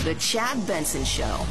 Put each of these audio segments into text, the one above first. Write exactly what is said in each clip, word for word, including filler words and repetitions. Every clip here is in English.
The Chad Benson Show.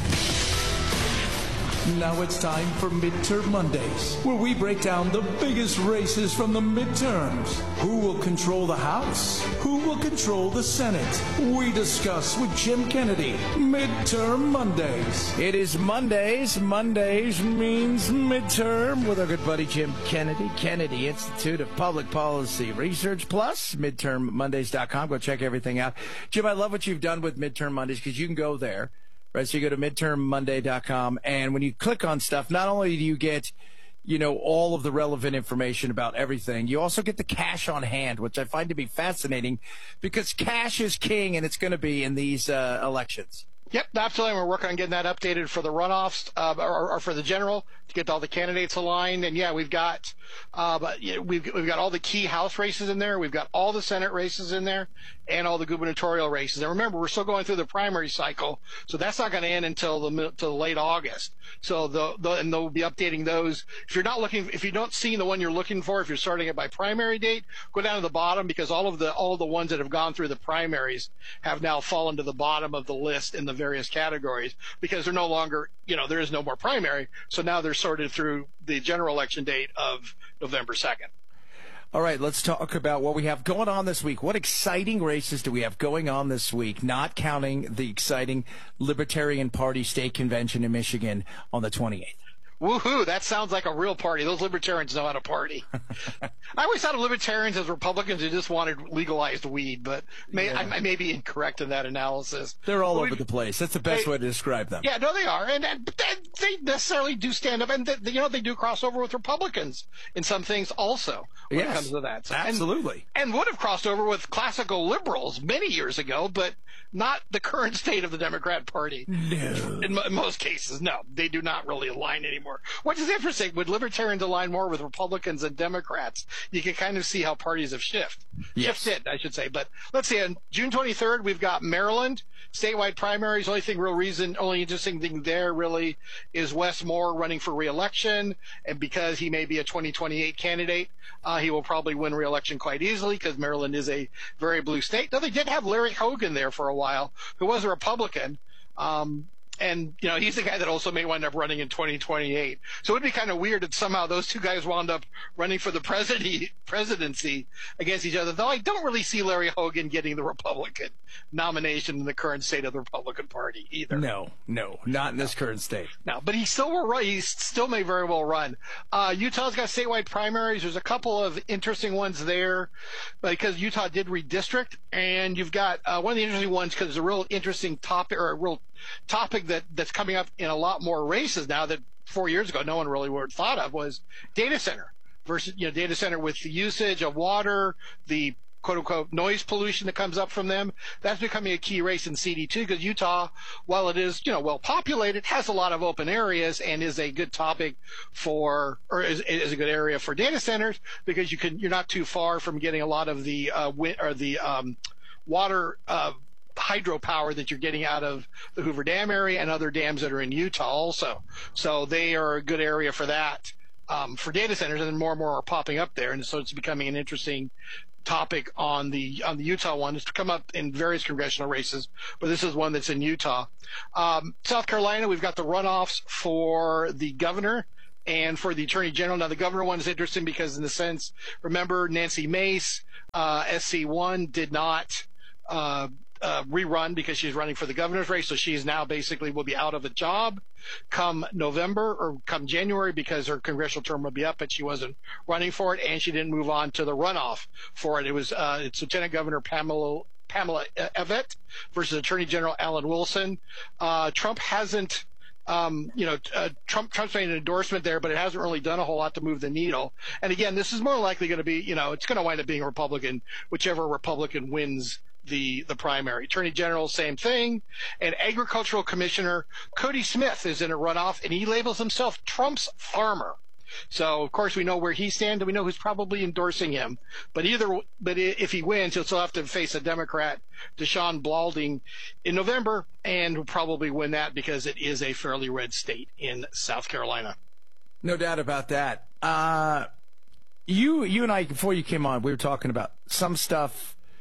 Now it's time for Midterm Mondays, where we break down the biggest races from the midterms. Who will control the House? Who will control the Senate? We discuss with Jim Kennedy. Midterm Mondays. It is Mondays. Mondays means midterm with our good buddy Jim Kennedy. Kennedy Institute of Public Policy Research Plus, midterm mondays dot com. Go check everything out. Jim, I love what you've done with Midterm Mondays because you can go there. Right, so you go to midterm monday dot com, and when you click on stuff, not only do you get, you know, all of the relevant information about everything, you also get the cash on hand, which I find to be fascinating because cash is king, and it's going to be in these uh, elections. Yep, absolutely. We're working on getting that updated for the runoffs, uh, or, or for the general, to get all the candidates aligned. And yeah, we've got, uh, we've we've got all the key House races in there. We've got all the Senate races in there, and all the gubernatorial races. And remember, we're still going through the primary cycle, so that's not going to end until the till late August. So the, the and they'll be updating those. If you're not looking, if you don't see the one you're looking for, if you're starting it by primary date, go down to the bottom because all of the all of the ones that have gone through the primaries have now fallen to the bottom of the list in the various categories because they're no longer, you know, there is no more primary. So now they're sorted through the general election date of November second. All right, let's talk about what we have going on this week. What exciting races do we have going on this week, not counting the exciting Libertarian Party state convention in Michigan on the twenty-eighth? Woohoo, that sounds like a real party. Those libertarians know how to party. I always thought of libertarians as Republicans who just wanted legalized weed, but may, yeah. I, I may be incorrect in that analysis. They're all but over we, the place. That's the best they, way to describe them. Yeah, no, they are. And, and they necessarily do stand up. And, they, you know, they do cross over with Republicans in some things also when yes, it comes to that. So, absolutely. And, and would have crossed over with classical liberals many years ago, but not the current state of the Democrat Party. No. In, in most cases, no. They do not really align anymore. Which is interesting. Would libertarians align more with Republicans and Democrats? You can kind of see how parties have shifted. Yes. Shifted, I should say. But let's see. On June twenty-third, we've got Maryland statewide primaries. Only thing, real reason, only interesting thing there really is Wes Moore running for re-election, and because he may be a twenty twenty-eight candidate, uh, he will probably win re-election quite easily because Maryland is a very blue state. Though they did have Larry Hogan there for a while, who was a Republican. Um, And, you know, he's the guy that also may wind up running in twenty twenty-eight. So it would be kind of weird if somehow those two guys wound up running for the president, presidency against each other. Though I don't really see Larry Hogan getting the Republican nomination in the current state of the Republican Party either. No, no, not in this no. current state. No, but he still will run. He still may very well run. Uh, Utah's got statewide primaries. There's a couple of interesting ones there because Utah did redistrict. And you've got uh, one of the interesting ones because it's a real interesting topic or a real topic that that's coming up in a lot more races now that four years ago no one really would have thought of was data center versus, you know, data center with the usage of water, the quote unquote noise pollution that comes up from them. That's becoming a key race in C D two because Utah, while it is, you know, well populated, has a lot of open areas and is a good topic for, or is, is a good area for data centers because you can, you're not too far from getting a lot of the, uh, wind or the, um, water, uh, hydropower that you're getting out of the Hoover Dam area and other dams that are in Utah also. So they are a good area for that, um, for data centers, and then more and more are popping up there. And so it's becoming an interesting topic on the, on the Utah one. It's come up in various congressional races, but this is one that's in Utah. Um, South Carolina, we've got the runoffs for the governor and for the attorney general. Now, the governor one is interesting because in the sense, remember Nancy Mace, uh, S C one did not, uh, Uh, rerun because she's running for the governor's race, so she's now basically will be out of a job come November or come January because her congressional term will be up, but she wasn't running for it, and she didn't move on to the runoff for it. It was uh, it's Lieutenant Governor Pamela Pamela Evette versus Attorney General Alan Wilson. Uh, Trump hasn't. Um, you know, uh, Trump, Trump's made an endorsement there, but it hasn't really done a whole lot to move the needle. And again, this is more likely going to be, you know, it's going to wind up being a Republican, whichever Republican wins the, the primary. Attorney General, same thing. And Agricultural Commissioner Cody Smith is in a runoff, and he labels himself Trump's farmer. So, of course, we know where he stands, and we know who's probably endorsing him. But either, but if he wins, he'll still have to face a Democrat, Deshaun Balding, in November, and will probably win that because it is a fairly red state in South Carolina. No doubt about that. Uh, you, you and I, before you came on, we were talking about some stuff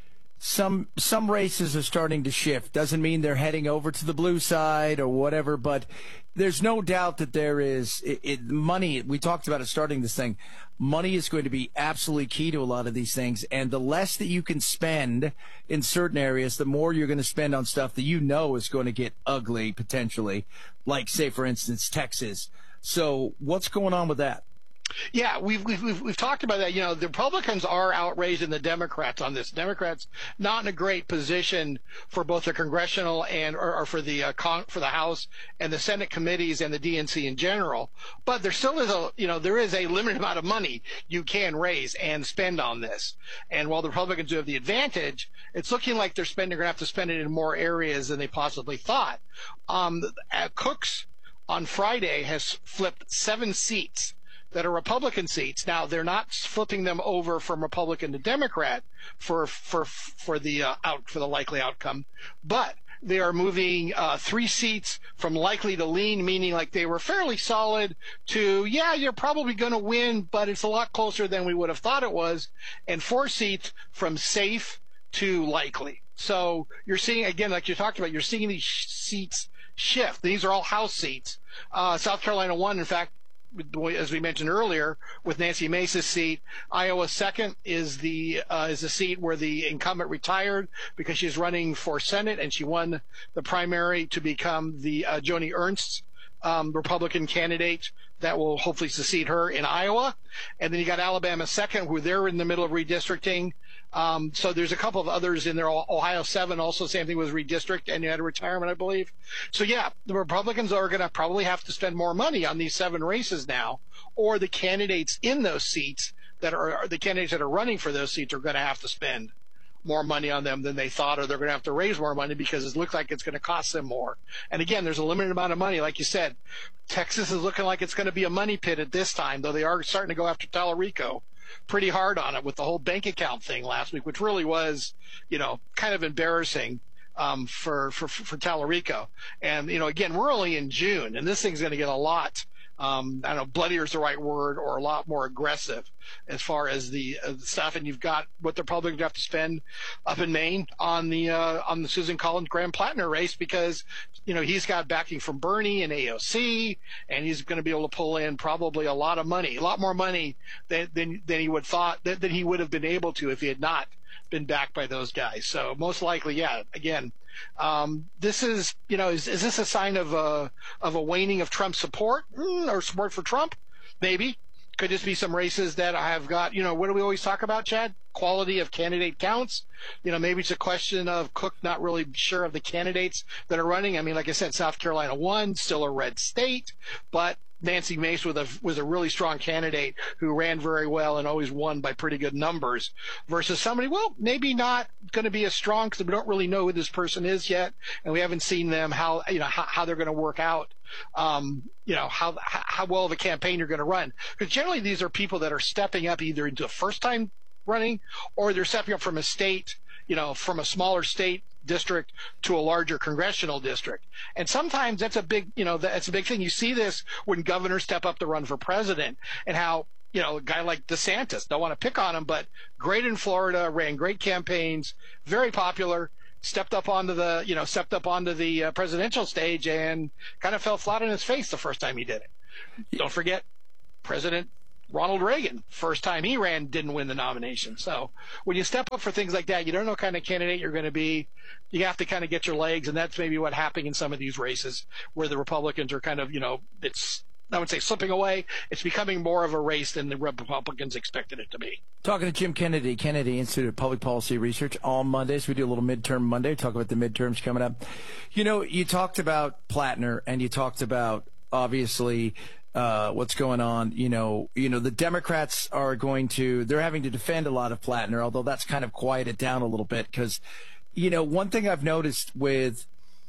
some some races are starting to shift. Doesn't mean they're heading over to the blue side or whatever, but there's no doubt that there is it, it, money. We talked about it starting this thing. Money is going to be absolutely key to a lot of these things, and the less that you can spend in certain areas, the more you're going to spend on stuff that you know is going to get ugly potentially, like, say, for instance, Texas. So what's going on with that? Yeah, we've, we've we've we've talked about that. You know, the Republicans are outraging the Democrats on this. Democrats not in a great position for both the congressional and or, or for the uh, con, for the House and the Senate committees and the D N C in general. But there still is a you know there is a limited amount of money you can raise and spend on this. And while the Republicans do have the advantage, it's looking like they're spending going to have to spend it in more areas than they possibly thought. Um, Cooks on Friday has flipped seven seats that are Republican seats. Now, they're not flipping them over from Republican to Democrat for for for the uh, out for the likely outcome, but they are moving uh, three seats from likely to lean, meaning like they were fairly solid, to yeah, you're probably going to win, but it's a lot closer than we would have thought it was, and four seats from safe to likely. So you're seeing, again, like you talked about, you're seeing these seats shift. These are all House seats. Uh, South Carolina won, in fact, as we mentioned earlier, with Nancy Mace's seat. Iowa second is the uh, is the seat where the incumbent retired because she's running for Senate, and she won the primary to become the uh, Joni Ernst um, Republican candidate that will hopefully succeed her in Iowa. And then you got Alabama second, who they're in the middle of redistricting. Um, so there's a couple of others in there. Ohio seven, also same thing, was redistrict, and you had a retirement, I believe. So yeah, the Republicans are going to probably have to spend more money on these seven races now, or the candidates in those seats that are the candidates that are running for those seats are going to have to spend more money on them than they thought, or they're going to have to raise more money because it looks like it's going to cost them more. And again, there's a limited amount of money. Like you said, Texas is looking like it's going to be a money pit at this time, though they are starting to go after Tallarico pretty hard on it with the whole bank account thing last week, which really was, you know, kind of embarrassing um, for, for, for Tallarico. And, you know, again, we're only in June, and this thing's going to get a lot, um, I don't know, bloodier is the right word, or a lot more aggressive as far as the, uh, the stuff. And you've got what they're probably going to have to spend up in Maine on the uh, on the Susan Collins Graham Plattner race, because, you know, he's got backing from Bernie and A O C, and he's going to be able to pull in probably a lot of money, a lot more money than than, than he would thought that, that he would have been able to if he had not been backed by those guys. So most likely, yeah, again, um, this is, you know, is, is this a sign of a, of a waning of Trump support mm, or support for Trump? Maybe. Could just be some races that I have got, you know, what do we always talk about, Chad? Quality of candidate counts. You know, maybe it's a question of Cook not really sure of the candidates that are running. I mean, like I said, South Carolina won, still a red state, but Nancy Mace was a, was a really strong candidate who ran very well and always won by pretty good numbers, versus somebody, well, maybe not going to be as strong because we don't really know who this person is yet, and we haven't seen them, how, you know, how, how they're going to work out, um, you know, how, how well of a campaign you're going to run. Because generally these are people that are stepping up either into a first time running, or they're stepping up from a state, you know, from a smaller state district to a larger congressional district. And sometimes that's a big, you know, that's a big thing. You see this when governors step up to run for president, and how, you know, a guy like DeSantis, don't want to pick on him, but great in Florida, ran great campaigns, very popular, stepped up onto the, you know, stepped up onto the uh, presidential stage and kind of fell flat on his face the first time he did it. Don't forget President Ronald Reagan, first time he ran, didn't win the nomination. So when you step up for things like that, you don't know what kind of candidate you're going to be. You have to kind of get your legs, and that's maybe what happened in some of these races where the Republicans are kind of, you know, it's, I would say, slipping away. It's becoming more of a race than the Republicans expected it to be. Talking to Jim Kennedy, Kennedy Institute of Public Policy Research. On Mondays, we do a little midterm Monday, talk about the midterms coming up. You know, you talked about Plattner, and you talked about, obviously, Uh, what's going on, you know, you know, the Democrats are going to, they're having to defend a lot of Plattner, although that's kind of quieted down a little bit because, you know, one thing I've noticed with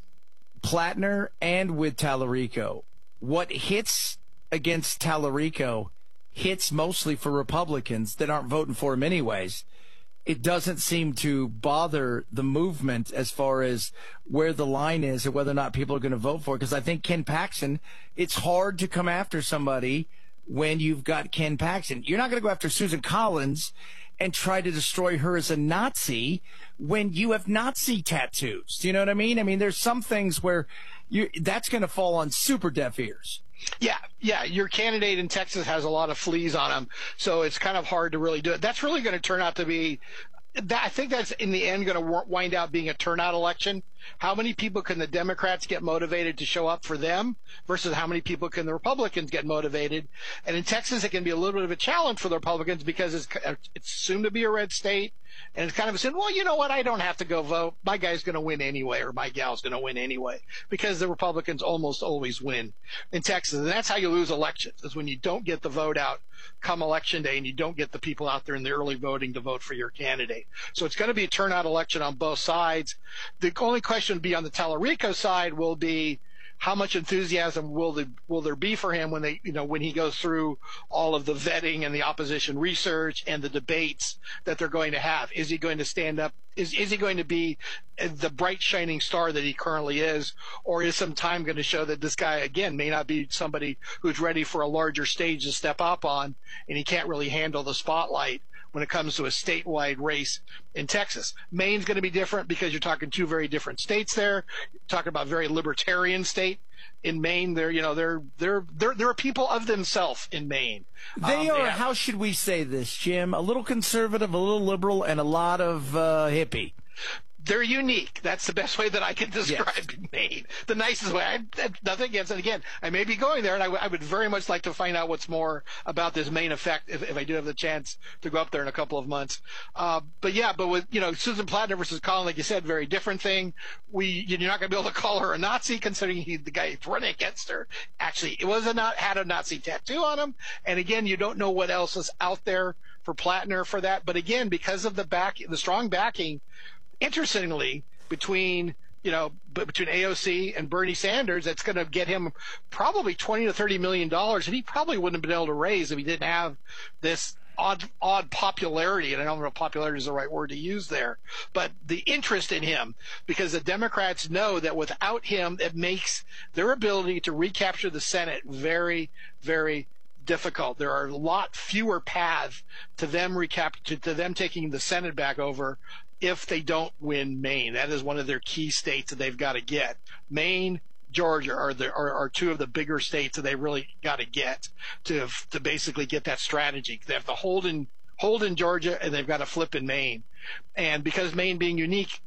Plattner and with Tallarico, what hits against Tallarico hits mostly for Republicans that aren't voting for him anyways. It doesn't seem to bother the movement as far as where the line is or whether or not people are going to vote for it. Because I think Ken Paxton, it's hard to come after somebody when you've got Ken Paxton. You're not going to go after Susan Collins and try to destroy her as a Nazi when you have Nazi tattoos. Do you know what I mean? I mean, there's some things where you that's going to fall on super deaf ears. Yeah, yeah. Your candidate in Texas has a lot of fleas on him, so it's kind of hard to really do it. That's really going to turn out to be that, I think that's in the end going to wind out being a turnout election. How many people can the Democrats get motivated to show up for them versus how many people can the Republicans get motivated? And in Texas, it can be a little bit of a challenge for the Republicans because it's, it's assumed to be a red state. And it's kind of assumed, well, you know what? I don't have to go vote. My guy's going to win anyway, or my gal's going to win anyway, because the Republicans almost always win in Texas. And that's how you lose elections, is when you don't get the vote out come election day and you don't get the people out there in the early voting to vote for your candidate. So it's going to be a turnout election on both sides. The only question would be on the Tallarico side will be, how much enthusiasm will the, will there be for him when they, you know, when he goes through all of the vetting and the opposition research and the debates that they're going to have? Is he going to stand up? Is, is he going to be the bright shining star that he currently is? Or is some time going to show that this guy, again, may not be somebody who's ready for a larger stage to step up on, and he can't really handle the spotlight when it comes to a statewide race in Texas? Maine's going to be different because you're talking two very different states there. You're talking about a very libertarian state in Maine. They're, you know, they're, they're, they're, they're a people of themselves in Maine. They um, are, they have, how should we say this, Jim? A little conservative, a little liberal, and a lot of uh, hippie. They're unique. That's the best way that I can describe Yes. Maine. The nicest way. I have nothing against it. Again, I may be going there, and I, w- I would very much like to find out what's more about this Maine effect if, if I do have the chance to go up there in a couple of months. Uh, but yeah, but with, you know, Susan Plattner versus Collin, like you said, very different thing. We, you're not going to be able to call her a Nazi, considering he, the guy who's running against her, actually, it was a not had a Nazi tattoo on him. And again, you don't know what else is out there for Plattner for that. But again, because of the back, the strong backing, interestingly, between you know between A O C and Bernie Sanders, that's going to get him probably twenty to thirty million dollars, and he probably wouldn't have been able to raise if he didn't have this odd odd popularity. And I don't know if popularity is the right word to use there, but the interest in him, because the Democrats know that without him, it makes their ability to recapture the Senate very, very difficult. There are a lot fewer paths to them recap to, to them taking the Senate back over if they don't win Maine. That is one of their key states that they've got to get. Maine, Georgia are the are, are two of the bigger states that they really got to get to to basically get that strategy. They have to hold in hold in Georgia, and they've got to flip in Maine. And because Maine being unique,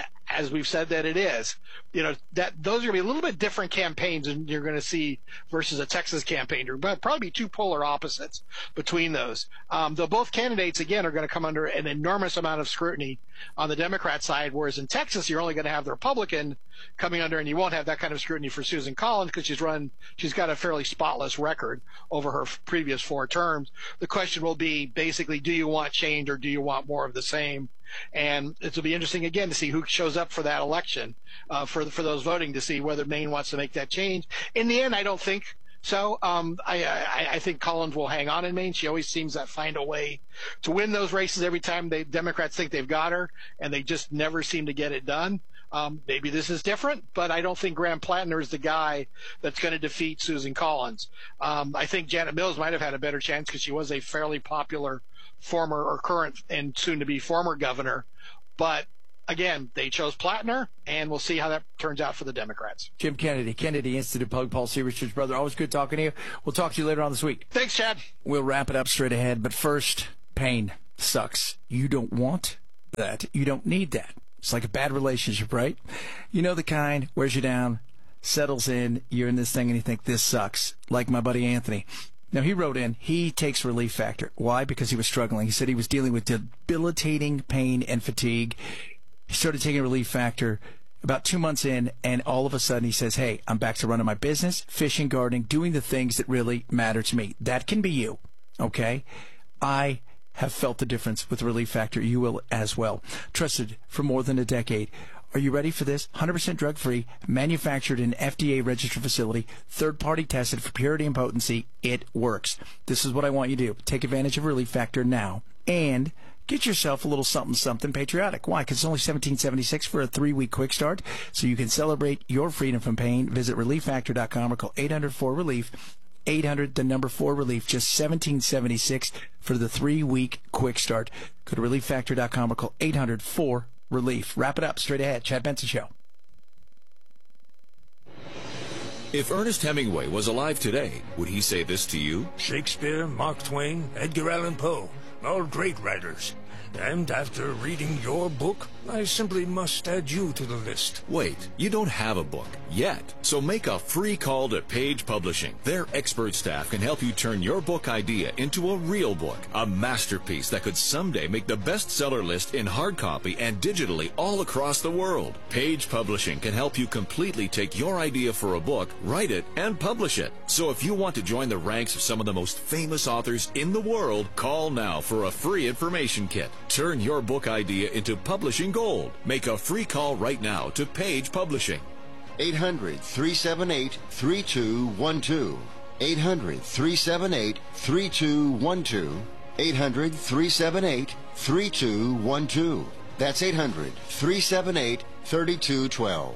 as we've said that it is, you know, that those are going to be a little bit different campaigns than you're going to see versus a Texas campaign. There will probably be two polar opposites between those. Um, though both candidates, again, are going to come under an enormous amount of scrutiny on the Democrat side, whereas in Texas, you're only going to have the Republican coming under, and you won't have that kind of scrutiny for Susan Collins because she's run, she's got a fairly spotless record over her previous four terms. The question will be basically, do you want change or do you want more of the same? And it'll be interesting again to see who shows up for that election, uh, for for those voting, to see whether Maine wants to make that change. In the end, I don't think so. Um, I, I, I think Collins will hang on in Maine. She always seems to find a way to win those races every time the Democrats think they've got her, and they just never seem to get it done. Um, maybe this is different, but I don't think Graham Plattner is the guy that's going to defeat Susan Collins. Um, I think Janet Mills might have had a better chance because she was a fairly popular former or current and soon to be former governor. But again, they chose Plattner, and we'll see how that turns out for the Democrats. Jim Kennedy, Kennedy Institute Public Policy Research, brother. Always good talking to you. We'll talk to you later on this week. Thanks, Chad. We'll wrap it up straight ahead. But first, pain sucks. You don't want that. You don't need that. It's like a bad relationship, right? You know the kind, wears you down, settles in, you're in this thing and you think this sucks. Like my buddy Anthony. Now, he wrote in, he takes Relief Factor. Why? Because he was struggling. He said he was dealing with debilitating pain and fatigue. He started taking Relief Factor about two months in, and all of a sudden he says, hey, I'm back to running my business, fishing, gardening, doing the things that really matter to me. That can be you, okay? I have felt the difference with Relief Factor. You will as well. Trusted for more than a decade. Are you ready for this? one hundred percent drug-free, manufactured in an F D A-registered facility, third-party tested for purity and potency. It works. This is what I want you to do. Take advantage of Relief Factor now and get yourself a little something-something patriotic. Why? Because it's only seventeen seventy-six for a three-week quick start, so you can celebrate your freedom from pain. Visit relief factor dot com or call eight hundred four relief. eight hundred, the number four, relief, just seventeen seventy-six for the three-week quick start. Go to relief factor dot com or call eight hundred four relief. Wrap it up straight ahead. Chad Benson Show. If Ernest Hemingway was alive today, would he say this to you? Shakespeare, Mark Twain, Edgar Allan Poe, all great writers. And after reading your book, I simply must add you to the list. Wait, you don't have a book yet. So make a free call to Page Publishing. Their expert staff can help you turn your book idea into a real book, a masterpiece that could someday make the bestseller list in hard copy and digitally all across the world. Page Publishing can help you completely take your idea for a book, write it, and publish it. So if you want to join the ranks of some of the most famous authors in the world, call now for a free information kit. Turn your book idea into publishing gold. Make a free call right now to Page Publishing. eight hundred, three seven eight, three two one two. eight hundred, three seven eight, three two one two. eight hundred, three seven eight, three two one two. That's eight hundred, three seven eight, three two one two.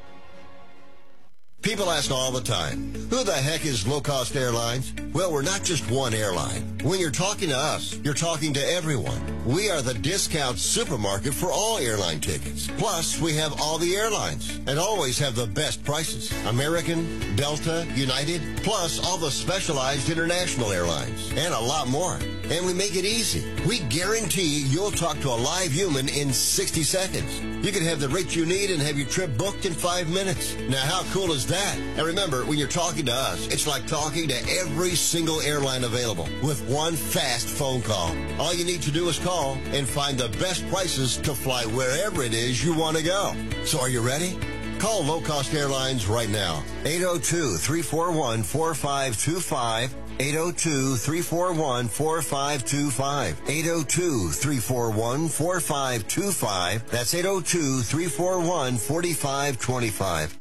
People ask all the time, who the heck is Low Cost Airlines? Well, we're not just one airline. When you're talking to us, you're talking to everyone. We are the discount supermarket for all airline tickets. Plus, we have all the airlines and always have the best prices. American, Delta, United, plus all the specialized international airlines and a lot more. And we make it easy. We guarantee you'll talk to a live human in sixty seconds. You can have the rate you need and have your trip booked in five minutes. Now, how cool is that? And remember, when you're talking to us, it's like talking to every single airline available with one fast phone call. All you need to do is call and find the best prices to fly wherever it is you want to go. So are you ready? Call Low Cost Airlines right now. eight oh two, three four one, four five two five. eight oh two, three four one, four five two five. eight oh two, three four one, four five two five. That's eight oh two, three four one, four five two five.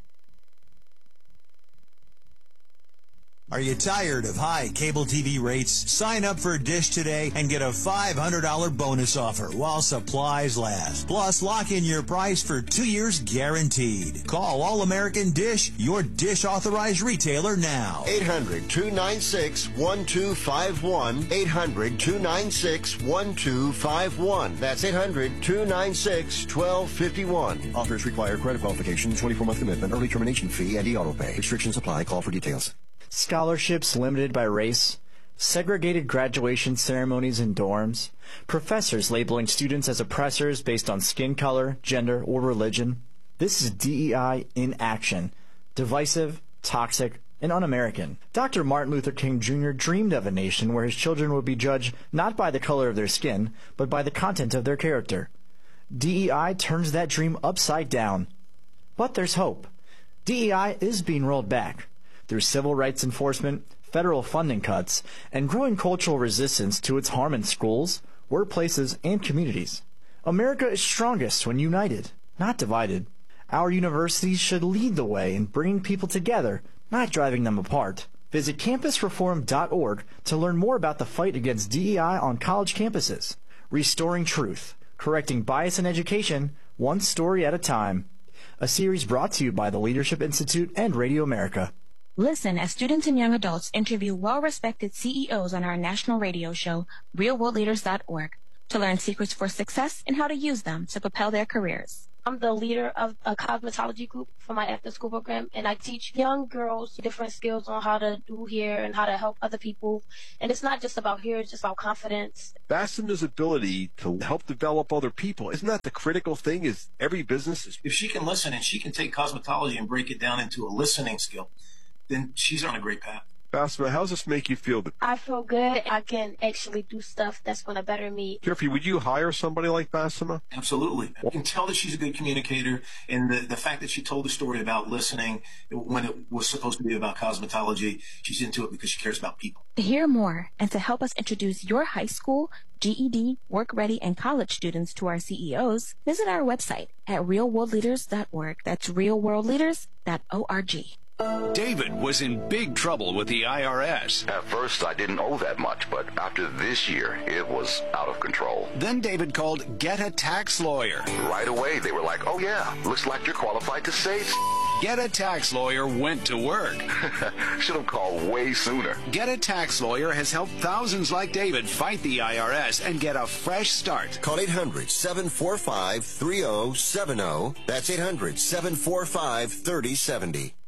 Are you tired of high cable T V rates? Sign up for Dish today and get a five hundred dollars bonus offer while supplies last. Plus, lock in your price for two years guaranteed. Call All-American Dish, your Dish authorized retailer now. eight hundred, two nine six, one two five one. eight hundred, two nine six, one two five one. That's eight hundred, two nine six, one two five one. Offers require credit qualification, twenty-four month commitment, early termination fee, and e-auto pay. Restrictions apply. Call for details. Scholarships limited by race, segregated graduation ceremonies in dorms, professors labeling students as oppressors based on skin color, gender, or religion. This is D E I in action. Divisive, toxic, and un-American. Doctor Martin Luther King Junior dreamed of a nation where his children would be judged not by the color of their skin, but by the content of their character. D E I turns that dream upside down. But there's hope. D E I is being rolled back. Through civil rights enforcement, federal funding cuts, and growing cultural resistance to its harm in schools, workplaces, and communities. America is strongest when united, not divided. Our universities should lead the way in bringing people together, not driving them apart. Visit campus reform dot org to learn more about the fight against D E I on college campuses. Restoring truth, correcting bias in education, one story at a time. A series brought to you by the Leadership Institute and Radio America. Listen as students and young adults interview well-respected C E Os on our national radio show, real world leaders dot org, to learn secrets for success and how to use them to propel their careers. I'm the leader of a cosmetology group for my after-school program, and I teach young girls different skills on how to do hair and how to help other people. And it's not just about hair, it's just about confidence. Bassuma's ability to help develop other people, isn't that the critical thing? Is every business is... If she can listen and she can take cosmetology and break it down into a listening skill, then she's on a great path. Bassima, how does this make you feel? I feel good. I can actually do stuff that's going to better me. Jeffrey, would you hire somebody like Bassima? Absolutely. I can tell that she's a good communicator, and the, the fact that she told the story about listening when it was supposed to be about cosmetology, she's into it because she cares about people. To hear more and to help us introduce your high school, G E D, work-ready, and college students to our C E Os, visit our website at real world leaders dot org. That's real world leaders dot org. David was in big trouble with the I R S. At first, I didn't owe that much, but after this year, it was out of control. Then David called Get a Tax Lawyer. Right away, they were like, oh yeah, looks like you're qualified to save. Get a Tax Lawyer went to work. Should have called way sooner. Get a Tax Lawyer has helped thousands like David fight the I R S and get a fresh start. Call eight hundred, seven four five, three oh seven oh. That's eight hundred, seven four five, three oh seven oh.